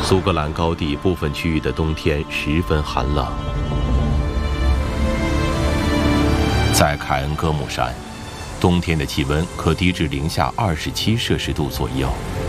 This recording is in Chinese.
苏格兰高地部分区域的冬天十分寒冷。在凯恩戈姆山，冬天的气温可低至零下27摄氏度左右。